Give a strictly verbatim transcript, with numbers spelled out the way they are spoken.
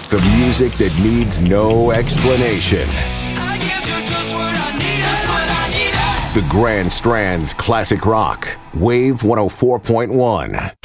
The music that needs no explanation. The Grand Strand's classic rock. Wave one oh four point one.